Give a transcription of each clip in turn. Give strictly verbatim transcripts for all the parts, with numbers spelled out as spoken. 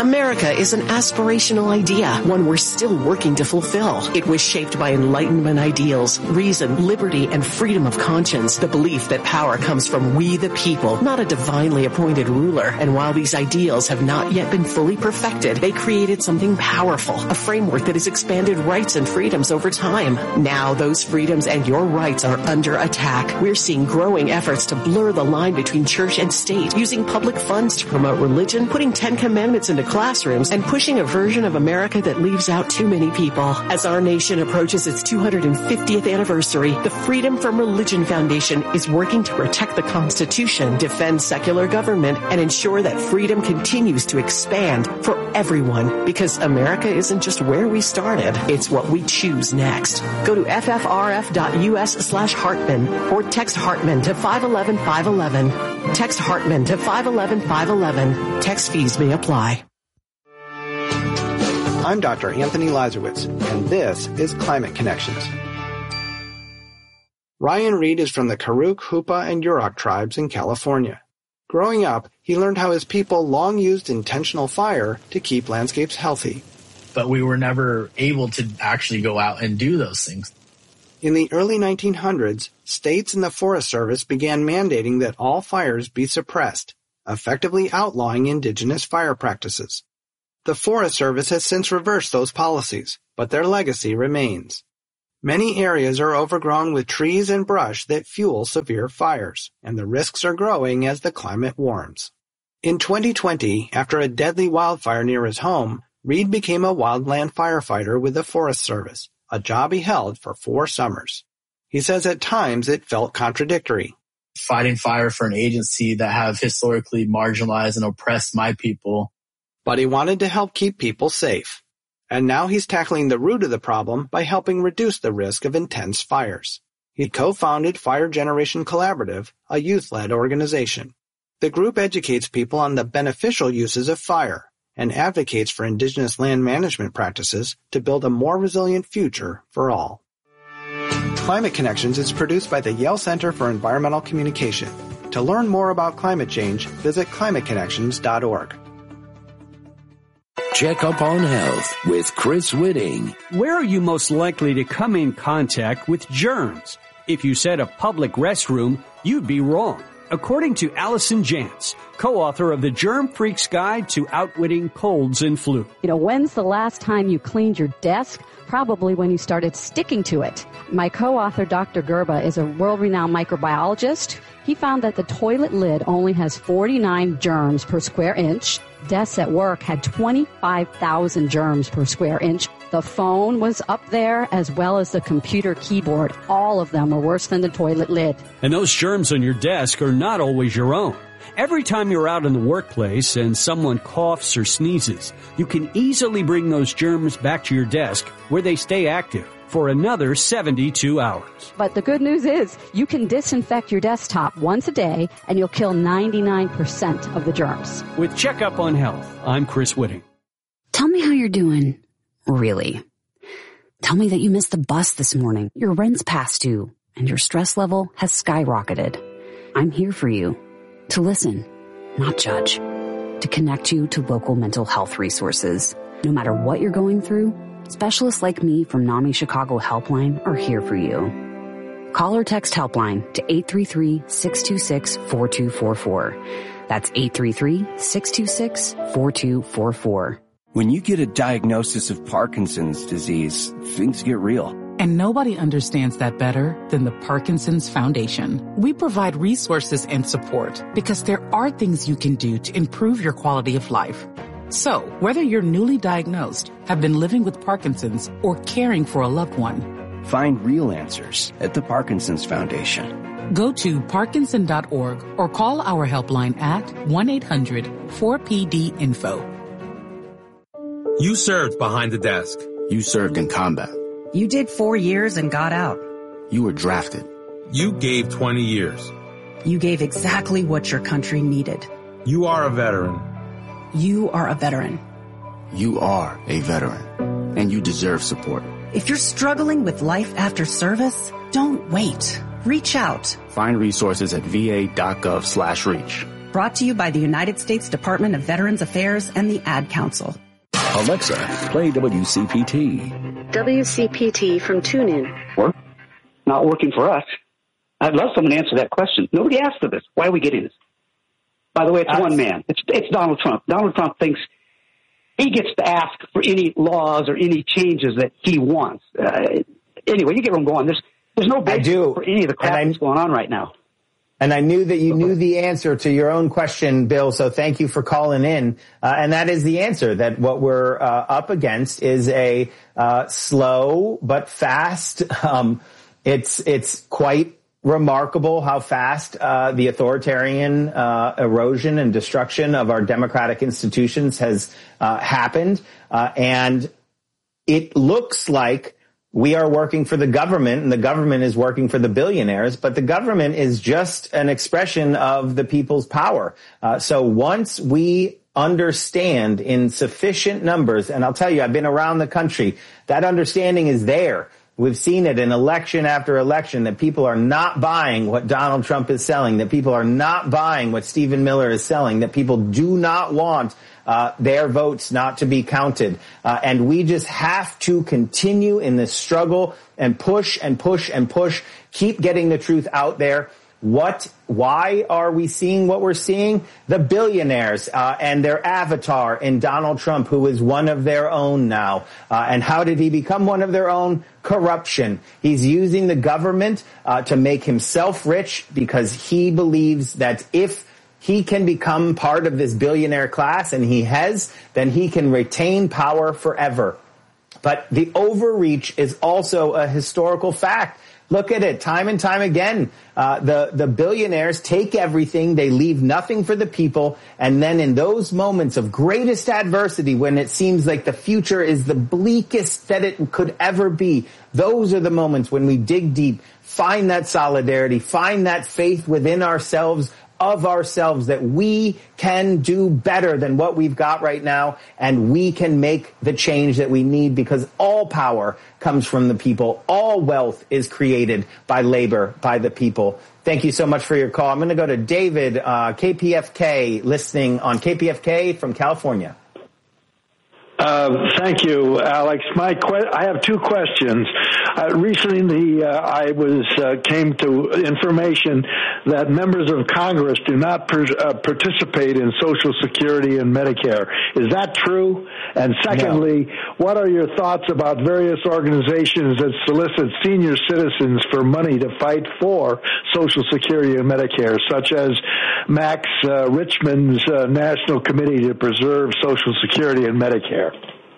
America is an aspirational idea, one we're still working to fulfill. It was shaped by Enlightenment ideals, reason, liberty, and freedom of conscience, the belief that power comes from we the people, not a divinely appointed ruler. And while these ideals have not yet been fully perfected, they created something powerful, a framework that has expanded rights and freedoms over time. Now those freedoms and your rights are under attack. We're seeing growing efforts to blur the line between church and state, using public funds to promote religion, putting Ten Commandments into classrooms, and pushing a version of America that leaves out too many people. As our nation approaches its two hundred fiftieth anniversary, the Freedom from Religion Foundation is working to protect the Constitution, defend secular government, and ensure that freedom continues to expand for everyone. Because America isn't just where we started, it's what we choose next. Go to ffrf.us slash Hartman or text Hartman to five one one five one one. Text Hartman to five one one five one one. Text fees may apply. I'm Doctor Anthony Lazarowitz, and this is Climate Connections. Ryan Reed is from the Karuk, Hupa, and Yurok tribes in California. Growing up, he learned how his people long used intentional fire to keep landscapes healthy. But we were never able to actually go out and do those things. In the early nineteen hundreds, states and the Forest Service began mandating that all fires be suppressed, effectively outlawing indigenous fire practices. The Forest Service has since reversed those policies, but their legacy remains. Many areas are overgrown with trees and brush that fuel severe fires, and the risks are growing as the climate warms. In twenty twenty, after a deadly wildfire near his home, Reed became a wildland firefighter with the Forest Service, a job he held for four summers. He says at times it felt contradictory. Fighting fire for an agency that have historically marginalized and oppressed my people. But he wanted to help keep people safe. And now he's tackling the root of the problem by helping reduce the risk of intense fires. He co-founded Fire Generation Collaborative, a youth-led organization. The group educates people on the beneficial uses of fire and advocates for indigenous land management practices to build a more resilient future for all. Climate Connections is produced by the Yale Center for Environmental Communication. To learn more about climate change, visit climate connections dot org. Check Up on Health with Chris Whitting. Where are you most likely to come in contact with germs? If you said a public restroom, you'd be wrong. According to Allison Jantz, co-author of the Germ Freak's Guide to Outwitting Colds and Flu. You know, when's the last time you cleaned your desk? Probably when you started sticking to it. My co-author, Doctor Gerba, is a world-renowned microbiologist. He found that the toilet lid only has forty-nine germs per square inch. Desks at work had twenty-five thousand germs per square inch. The phone was up there, as well as the computer keyboard. All of them were worse than the toilet lid. And those germs on your desk are not always your own. Every time you're out in the workplace and someone coughs or sneezes, you can easily bring those germs back to your desk where they stay active for another seventy-two hours. But the good news is you can disinfect your desktop once a day and you'll kill ninety-nine percent of the germs. With Checkup on Health, I'm Chris Whitting. Tell me how you're doing, really. Tell me that you missed the bus this morning, your rent's past due, and your stress level has skyrocketed. I'm here for you. To listen, not judge. To connect you to local mental health resources. No matter what you're going through, specialists like me from NAMI Chicago Helpline are here for you. Call or text Helpline to eight three three, six two six, four two four four. That's eight three three, six two six, four two four four. When you get a diagnosis of Parkinson's disease, things get real. And nobody understands that better than the Parkinson's Foundation. We provide resources and support because there are things you can do to improve your quality of life. So, whether you're newly diagnosed, have been living with Parkinson's, or caring for a loved one, find real answers at the Parkinson's Foundation. Go to parkinson dot org or call our helpline at one eight hundred four P D info. You served behind the desk. You served in combat. You did four years and got out. You were drafted. You gave twenty years. You gave exactly what your country needed. You are a veteran. You are a veteran. You are a veteran, and you deserve support. If you're struggling with life after service, don't wait. Reach out. Find resources at v a dot gov slash reach. Brought to you by the United States Department of Veterans Affairs and the Ad Council. Alexa, play W C P T. W C P T from TuneIn. Work? Not working for us. I'd love someone to answer that question. Nobody asked for this. Why are we getting this? By the way, it's That's... one man. It's, it's Donald Trump. Donald Trump thinks he gets to ask for any laws or any changes that he wants. Uh, anyway, you get where I'm going. There's, there's no basis for any of the crap that's going on right now. And I knew that you knew the answer to your own question, Bill, so thank you for calling in. Uh, and that is the answer, that what we're uh, up against is a uh, slow but fast. Um, it's it's quite remarkable how fast uh, the authoritarian uh, erosion and destruction of our democratic institutions has uh, happened. Uh, and it looks like we are working for the government, and the government is working for the billionaires, but the government is just an expression of the people's power. Uh, so once we understand in sufficient numbers, and I'll tell you, I've been around the country, that understanding is there. We've seen it in election after election, that people are not buying what Donald Trump is selling, that people are not buying what Stephen Miller is selling, that people do not want Uh, their votes not to be counted. Uh, and we just have to continue in this struggle and push and push and push, keep getting the truth out there. What, why are we seeing what we're seeing? The billionaires, uh, and their avatar in Donald Trump, who is one of their own now. Uh, and how did he become one of their own? Corruption. He's using the government, uh, to make himself rich because he believes that if he can become part of this billionaire class, and he has, then he can retain power forever. But the overreach is also a historical fact. Look at it time and time again. Uh, the, the billionaires take everything. They leave nothing for the people. And then in those moments of greatest adversity, when it seems like the future is the bleakest that it could ever be, those are the moments when we dig deep, find that solidarity, find that faith within ourselves, of ourselves, that we can do better than what we've got right now, and we can make the change that we need, because all power comes from the people. All wealth is created by labor, by the people. Thank you so much for your call. I'm going to go to David, uh, K P F K, listening on K P F K from California. Uh, thank you, Alex. My que- I have two questions. Uh, recently, uh, I was uh, came to information that members of Congress do not per- uh, participate in Social Security and Medicare. Is that true? And secondly, no. What are your thoughts about various organizations that solicit senior citizens for money to fight for Social Security and Medicare, such as Max uh, Richmond's uh, National Committee to Preserve Social Security and Medicare?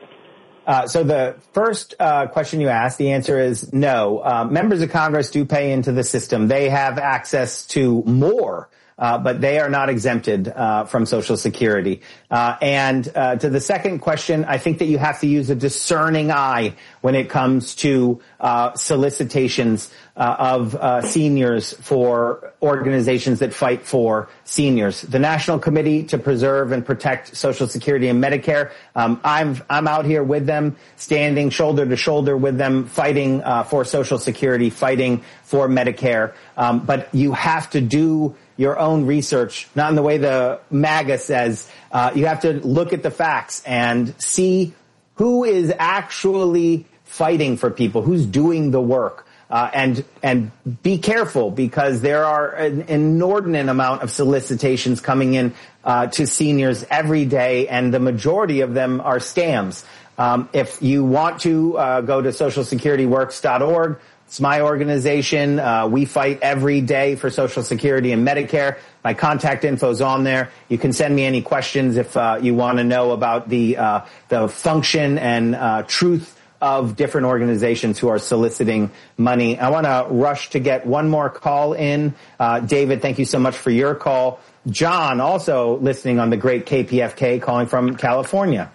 Uh, so the first uh, question you asked, the answer is no. Uh, members of Congress do pay into the system. They have access to more, uh, but they are not exempted uh, from Social Security. Uh, and uh, to the second question, I think that you have to use a discerning eye when it comes to uh, solicitations uh, of uh, seniors for organizations that fight for seniors. The National Committee to Preserve and Protect Social Security and Medicare, um, I'm I'm out here with them, standing shoulder to shoulder with them, fighting uh, for Social Security, fighting for Medicare. Um, but you have to do your own research, not in the way the MAGA says. Uh, you have to look at the facts and see who is actually fighting for people, who's doing the work. Uh, and and be careful, because there are an inordinate amount of solicitations coming in uh, to seniors every day, and the majority of them are scams. Um, if you want to uh, go to social security works dot org, it's my organization. Uh, we fight every day for Social Security and Medicare. My contact info is on there. You can send me any questions if uh, you want to know about the uh, the function and uh, truth of different organizations who are soliciting money. I want to rush to get one more call in. Uh, David, thank you so much for your call. John, also listening on the great K P F K, calling from California.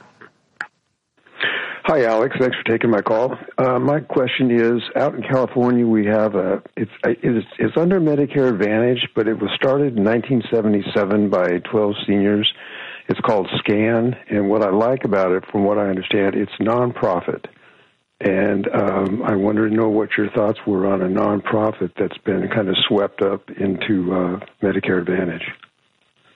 Hi, Alex. Thanks for taking my call. Uh, my question is, out in California, we have a, it's, it's, it's under Medicare Advantage, but it was started in nineteen seventy-seven by twelve seniors. It's called SCAN, and what I like about it, from what I understand, it's nonprofit. And um, I wanted to know what your thoughts were on a nonprofit that's been kind of swept up into uh, Medicare Advantage.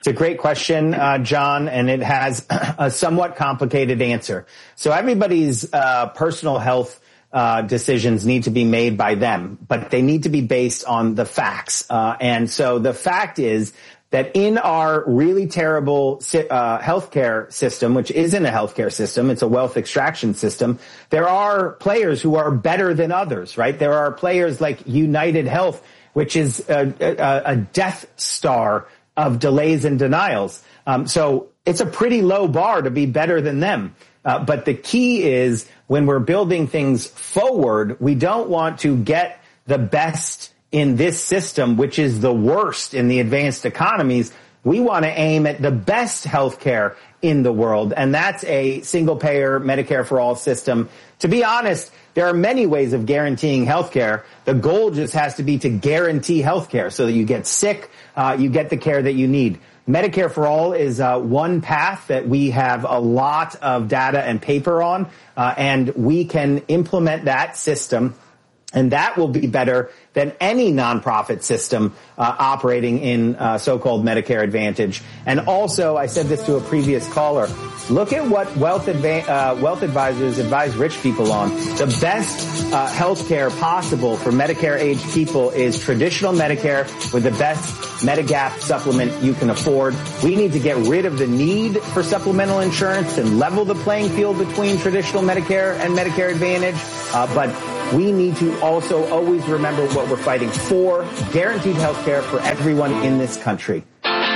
It's a great question, uh, John, and it has a somewhat complicated answer. So everybody's uh, personal health uh, decisions need to be made by them, but they need to be based on the facts. Uh, and so the fact is that in our really terrible uh, healthcare system, which isn't a healthcare system, it's a wealth extraction system, there are players who are better than others, right? There are players like United Health, which is a, a, a death star of delays and denials. Um, so it's a pretty low bar to be better than them. Uh, but the key is when we're building things forward, we don't want to get the best in this system, which is the worst in the advanced economies. We want to aim at the best healthcare in the world, and that's a single-payer Medicare for all system. To be honest, there are many ways of guaranteeing healthcare. The goal just has to be to guarantee healthcare so that you get sick, uh, you get the care that you need. Medicare for all is uh, one path that we have a lot of data and paper on, uh, and we can implement that system, and that will be better than any nonprofit system uh, operating in uh, so-called Medicare Advantage. And also, I said this to a previous caller, look at what wealth, adva- uh, wealth advisors advise rich people on. The best uh, health care possible for Medicare-aged people is traditional Medicare with the best Medigap supplement you can afford. We need to get rid of the need for supplemental insurance and level the playing field between traditional Medicare and Medicare Advantage. Uh, but we need to also always remember what we're fighting for, guaranteed health care for everyone in this country.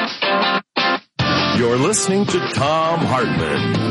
You're listening to Thom Hartmann.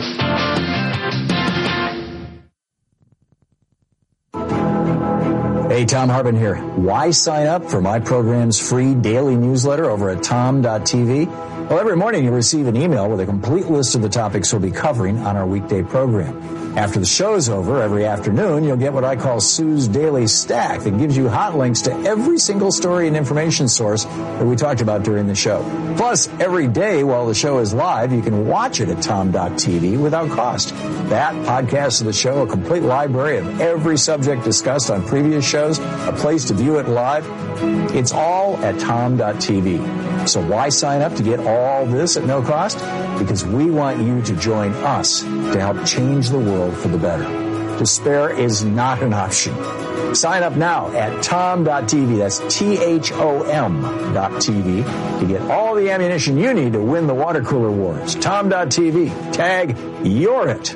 Hey, Thom Hartmann here. Why sign up for my program's free daily newsletter over at tom dot t v? Well, every morning you'll receive an email with a complete list of the topics we'll be covering on our weekday program. After the show's over, every afternoon, you'll get what I call Sue's Daily Stack that gives you hot links to every single story and information source that we talked about during the show. Plus, every day while the show is live, you can watch it at tom dot t v without cost. That, podcasts of the show, a complete library of every subject discussed on previous shows, a place to view it live, it's all at tom dot t v. So why sign up to get all this at no cost? Because we want you to join us to help change the world for the better. Despair is not an option. Sign up now at tom dot t v. That's T H O M dot T V to get all the ammunition you need to win the water cooler wars. tom dot t v. Tag, you're it.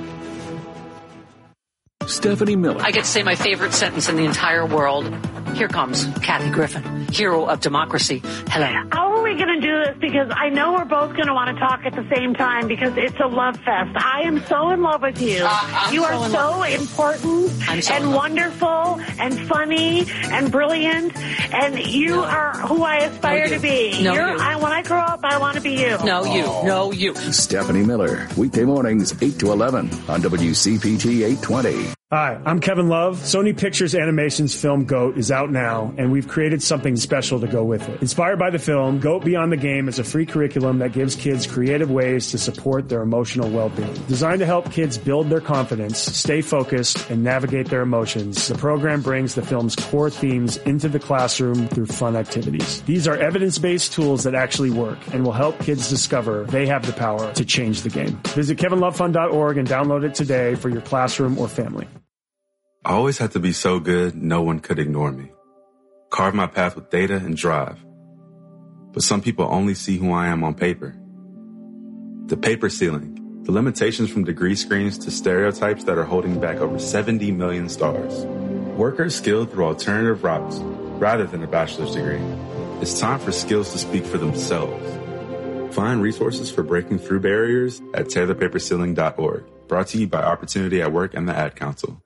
Stephanie Miller. I get to say my favorite sentence in the entire world. Here comes Kathy Griffin, hero of democracy. Hello. How are we going to do this? Because I know we're both going to want to talk at the same time because it's a love fest. I am so in love with you. Uh, you are so, so important so and wonderful and funny and brilliant, and you no. are who I aspire no, to be. No, You're, you. I, when I grow up, I want to be you. No, you. No, you. Stephanie Miller, weekday mornings, eight to eleven on W C P T eight twenty. Hi, I'm Kevin Love. Sony Pictures Animation's film GOAT is out now, and we've created something special to go with it. Inspired by the film, GOAT Beyond the Game is a free curriculum that gives kids creative ways to support their emotional well-being. Designed to help kids build their confidence, stay focused, and navigate their emotions, the program brings the film's core themes into the classroom through fun activities. These are evidence-based tools that actually work and will help kids discover they have the power to change the game. Visit kevin love fund dot org and download it today for your classroom or family. I always had to be so good, no one could ignore me. Carve my path with data and drive. But some people only see who I am on paper. The paper ceiling, the limitations from degree screens to stereotypes that are holding back over seventy million stars. Workers skilled through alternative routes rather than a bachelor's degree. It's time for skills to speak for themselves. Find resources for breaking through barriers at tear the paper ceiling dot org. Brought to you by Opportunity at Work and the Ad Council.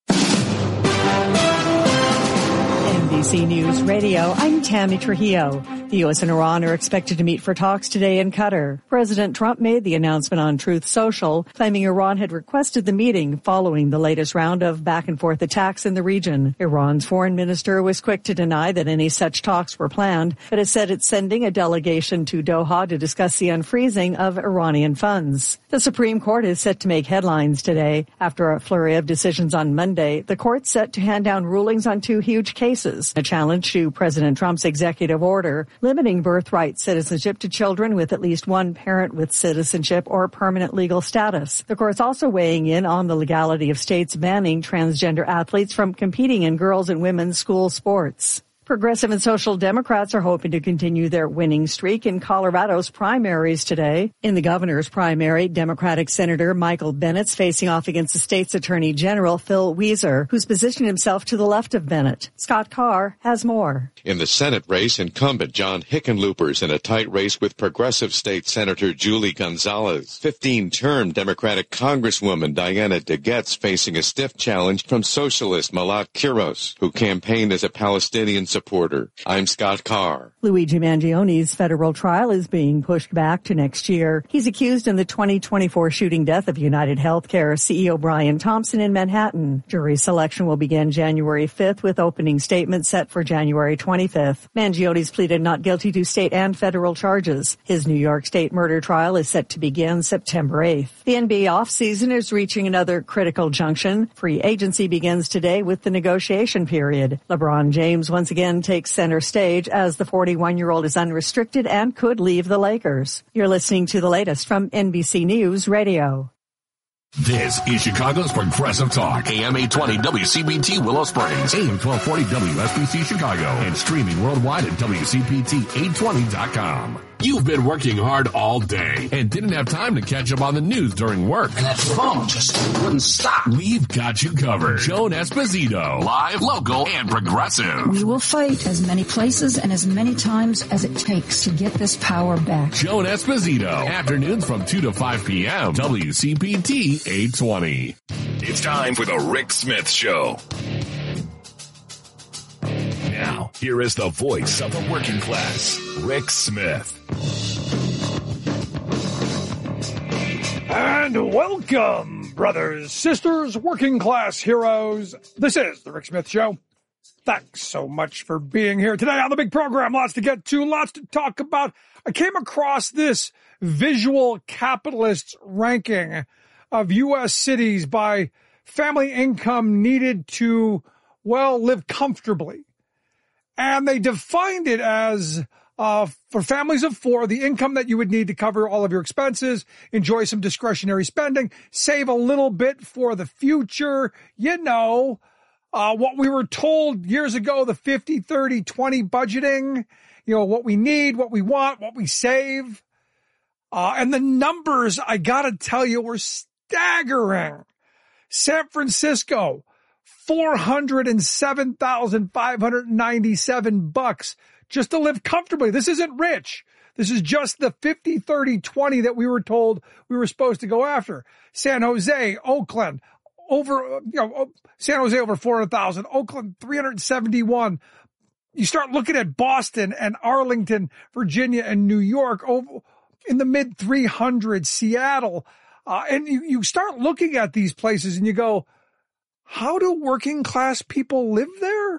N B C News Radio, I'm Tammy Trujillo. The U S and Iran are expected to meet for talks today in Qatar. President Trump made the announcement on Truth Social, claiming Iran had requested the meeting following the latest round of back-and-forth attacks in the region. Iran's foreign minister was quick to deny that any such talks were planned, but has said it's sending a delegation to Doha to discuss the unfreezing of Iranian funds. The Supreme Court is set to make headlines today. After a flurry of decisions on Monday, the court's set to hand down rulings on two huge cases, a challenge to President Trump's executive order limiting birthright citizenship to children with at least one parent with citizenship or permanent legal status. The court's also weighing in on the legality of states banning transgender athletes from competing in girls' and women's school sports. Progressive and Social Democrats are hoping to continue their winning streak in Colorado's primaries today. In the governor's primary, Democratic Senator Michael Bennett's facing off against the state's Attorney General Phil Weiser, who's positioned himself to the left of Bennett. Scott Carr has more. In the Senate race, incumbent John Hickenlooper's in a tight race with Progressive State Senator Julie Gonzalez. fifteen-term Democratic Congresswoman Diana DeGette's facing a stiff challenge from socialist Malat Quiros, who campaigned as a Palestinian supporter. I'm Scott Carr. Luigi Mangioni's federal trial is being pushed back to next year. He's accused in the twenty twenty-four shooting death of United Healthcare C E O Brian Thompson in Manhattan. Jury selection will begin January fifth with opening statements set for January twenty-fifth. Mangioni's pleaded not guilty to state and federal charges. His New York State murder trial is set to begin September eighth. The N B A offseason is reaching another critical junction. Free agency begins today with the negotiation period. LeBron James once again takes center stage as the forty-one-year-old is unrestricted and could leave the Lakers. You're listening to the latest from N B C News Radio. This is Chicago's Progressive Talk. A M eight twenty W C B T Willow Springs. A M twelve forty W S B C Chicago. And streaming worldwide at W C P T eight twenty dot com. You've been working hard all day and didn't have time to catch up on the news during work. And that phone just wouldn't stop. We've got you covered. Joan Esposito. Live, local, and progressive. We will fight as many places and as many times as it takes to get this power back. Joan Esposito. Afternoons from two to five p.m. W C P T eight twenty. It's time for the Rick Smith Show. Now, here is the voice of the working class, Rick Smith. And welcome, brothers, sisters, working class heroes. This is the Rick Smith Show. Thanks so much for being here today on the big program. Lots to get to, lots to talk about. I came across this visual capitalist ranking of U S cities by family income needed to, well, live comfortably. And they defined it as, uh, for families of four, the income that you would need to cover all of your expenses, enjoy some discretionary spending, save a little bit for the future. You know, uh, what we were told years ago, the fifty, thirty, twenty budgeting, you know, what we need, what we want, what we save. Uh, and the numbers, I gotta tell you, were staggering. San Francisco, four hundred seven thousand five hundred ninety-seven bucks just to live comfortably. This isn't rich. This is just the fifty, thirty, twenty that we were told we were supposed to go after. San Jose, Oakland, over, you know, San Jose over four hundred thousand, Oakland three hundred seventy-one. You start looking at Boston and Arlington, Virginia and New York over in the mid three hundreds, Seattle. Uh, and you, you start looking at these places and you go, how do working class people live there?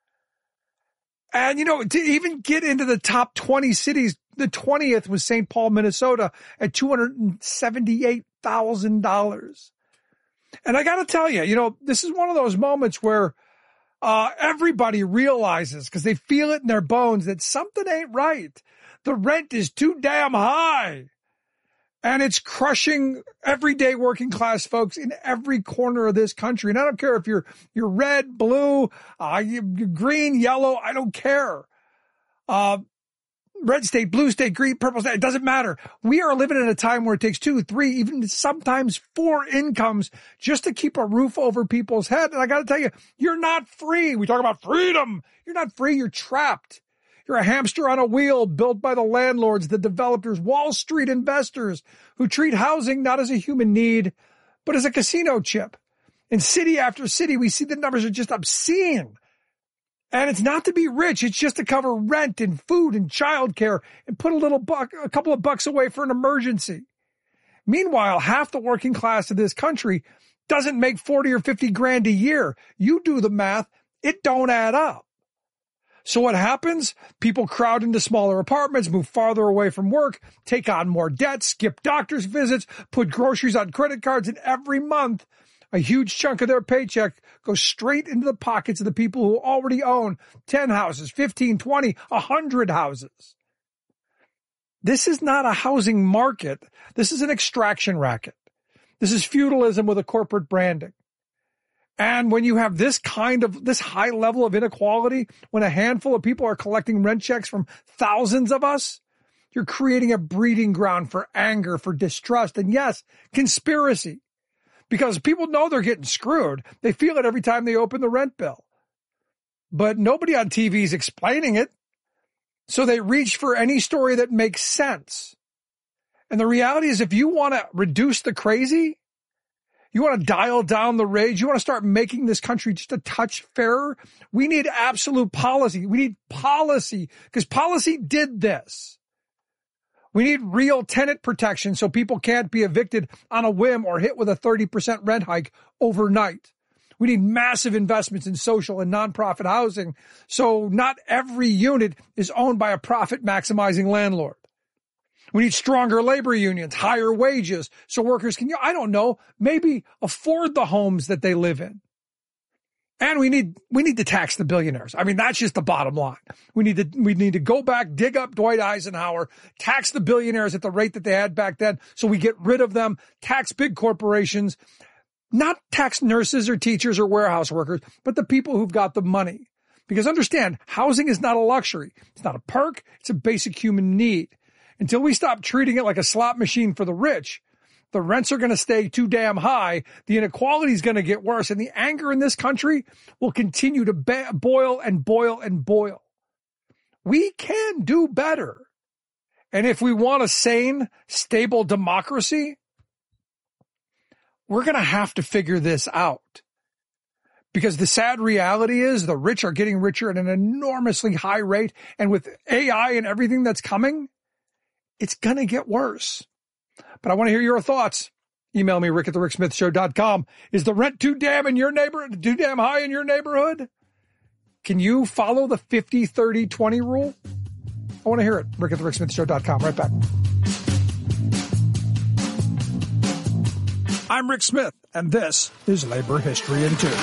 And, you know, to even get into the top twenty cities, the twentieth was Saint Paul, Minnesota at two hundred seventy-eight thousand dollars. And I got to tell you, you know, this is one of those moments where uh, everybody realizes, because they feel it in their bones, that something ain't right. The rent is too damn high. And it's crushing everyday working class folks in every corner of this country. And I don't care if you're, you're red, blue, uh, you're green, yellow. I don't care. Uh, red state, blue state, green, purple state. It doesn't matter. We are living in a time where it takes two, three, even sometimes four incomes just to keep a roof over people's head. And I got to tell you, you're not free. We talk about freedom. You're not free. You're trapped. You're a hamster on a wheel built by the landlords, the developers, Wall Street investors who treat housing not as a human need, but as a casino chip. In city after city, we see the numbers are just obscene. And it's not to be rich. It's just to cover rent and food and childcare and put a little buck, a couple of bucks away for an emergency. Meanwhile, half the working class of this country doesn't make forty or fifty grand a year. You do the math. It don't add up. So what happens? People crowd into smaller apartments, move farther away from work, take on more debt, skip doctor's visits, put groceries on credit cards, and every month A huge chunk of their paycheck goes straight into the pockets of the people who already own ten houses, fifteen, twenty, one hundred houses. This is not a housing market. This is an extraction racket. This is feudalism with a corporate branding. And when you have this kind of, this high level of inequality, when a handful of people are collecting rent checks from thousands of us, you're creating a breeding ground for anger, for distrust, and yes, conspiracy. Because people know they're getting screwed. They feel it every time they open the rent bill. But nobody on T V is explaining it. So they reach for any story that makes sense. And the reality is, if you want to reduce the crazy, you want to dial down the rage, you want to start making this country just a touch fairer, we need absolute policy. We need policy, because policy did this. We need real tenant protection so people can't be evicted on a whim or hit with a thirty percent rent hike overnight. We need massive investments in social and nonprofit housing so not every unit is owned by a profit-maximizing landlord. We need stronger labor unions, higher wages, so workers can, I don't know, maybe afford the homes that they live in. And we need, we need to tax the billionaires. I mean, that's just the bottom line. We need to, we need to go back, dig up Dwight Eisenhower, tax the billionaires at the rate that they had back then so we get rid of them, tax big corporations, not tax nurses or teachers or warehouse workers, but the people who've got the money. Because understand, housing is not a luxury. It's not a perk. It's a basic human need. Until we stop treating it like a slot machine for the rich, the rents are going to stay too damn high, the inequality is going to get worse, and the anger in this country will continue to ba- boil and boil and boil. We can do better. And if we want a sane, stable democracy, we're going to have to figure this out. Because the sad reality is the rich are getting richer at an enormously high rate, and with A I and everything that's coming, it's going to get worse. But I want to hear your thoughts. Email me, rick at the rick smith show dot com. Is the rent too damn in your neighborhood, too damn high in your neighborhood? Can you follow the fifty thirty twenty rule? I want to hear it. rick at the rick smith show dot com. Right back. I'm Rick Smith, and this is Labor History in Two.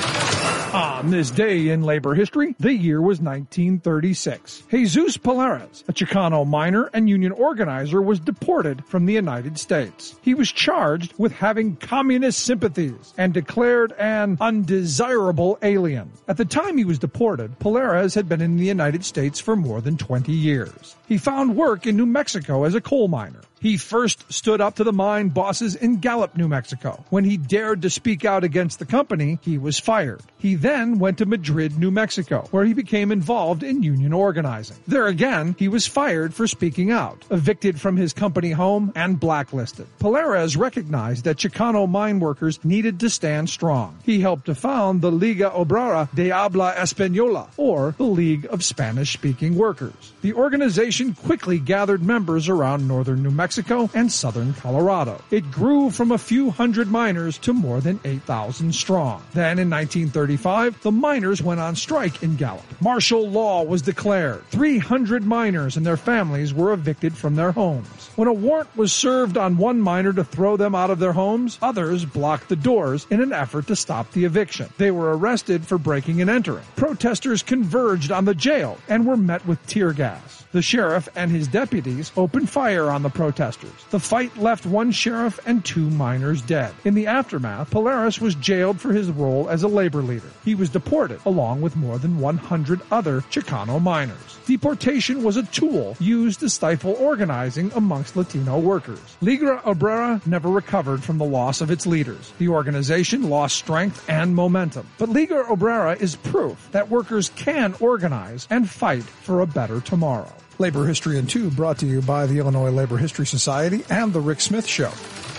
On this day in labor history, the year was nineteen thirty-six. Jesus Polares, a Chicano miner and union organizer, was deported from the United States. He was charged with having communist sympathies and declared an undesirable alien. At the time he was deported, Polares had been in the United States for more than twenty years. He found work in New Mexico as a coal miner. He first stood up to the mine bosses in Gallup, New Mexico. When he dared to speak out against the company, he was fired. He then went to Madrid, New Mexico, where he became involved in union organizing. There again, he was fired for speaking out, evicted from his company home, and blacklisted. Polares recognized that Chicano mine workers needed to stand strong. He helped to found the Liga Obrera de Habla Española, or the League of Spanish-Speaking Workers. The organization quickly gathered members around northern New Mexico and southern Colorado. It grew from a few hundred miners to more than eight thousand strong. Then in nineteen thirty-five, the miners went on strike in Gallup. Martial law was declared. three hundred miners and their families were evicted from their homes. When a warrant was served on one miner to throw them out of their homes, others blocked the doors in an effort to stop the eviction. They were arrested for breaking and entering. Protesters converged on the jail and were met with tear gas. The sheriff and his deputies opened fire on the protesters. The fight left one sheriff and two miners dead. In the aftermath, Polares was jailed for his role as a labor leader. He was deported, along with more than one hundred other Chicano miners. Deportation was a tool used to stifle organizing amongst Latino workers. Liga Obrera never recovered from the loss of its leaders. The organization lost strength and momentum. But Liga Obrera is proof that workers can organize and fight for a better tomorrow. Labor History in Two brought to you by the Illinois Labor History Society and The Rick Smith Show.